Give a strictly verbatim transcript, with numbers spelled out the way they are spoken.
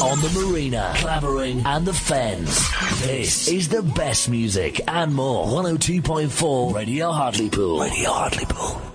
on the Marina, Clavering and the Fens. This is the best music and more. one oh two point four Radio Hartlepool. Radio Hartlepool.